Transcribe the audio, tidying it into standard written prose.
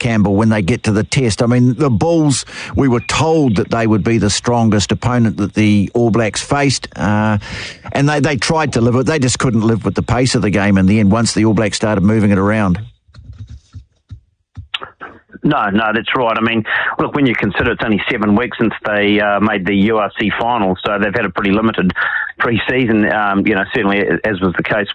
Campbell, when they get to the test. I mean, the Bulls, we were told that they would be the strongest opponent that the All Blacks faced, and they tried to live it. They just couldn't live with the pace of the game in the end once the All Blacks started moving it around. No, that's right. I mean, look, when you consider it's only 7 weeks since they made the URC final, so they've had a pretty limited pre-season, certainly as was the case